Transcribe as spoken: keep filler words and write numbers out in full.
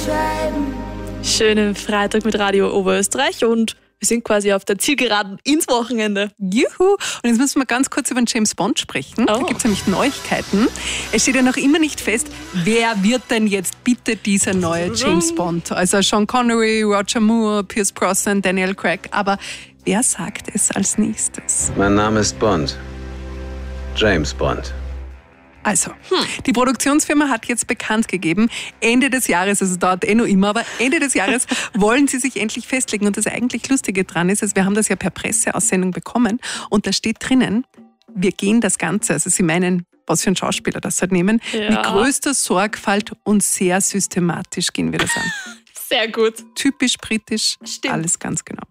beschreiben. Schönen Freitag mit Radio Oberösterreich und wir sind quasi auf der Zielgeraden ins Wochenende. Juhu! Und jetzt müssen wir ganz kurz über den James Bond sprechen. Oh. Da gibt es nämlich Neuigkeiten. Es steht ja noch immer nicht fest, wer wird denn jetzt bitte dieser neue James Bond? Also Sean Connery, Roger Moore, Pierce Brosnan, Daniel Craig. Aber wer sagt es als nächstes? Mein Name ist Bond. James Bond. Also, die Produktionsfirma hat jetzt bekannt gegeben, Ende des Jahres, also dauert eh noch immer, aber Ende des Jahres wollen sie sich endlich festlegen. Und das eigentlich Lustige dran ist, also wir haben das ja per Presseaussendung bekommen und da steht drinnen, wir gehen das Ganze, also sie meinen, was für ein Schauspieler das halt nehmen, Ja. mit größter Sorgfalt und sehr systematisch gehen wir das an. Sehr gut. Typisch britisch, Stimmt. alles ganz genau.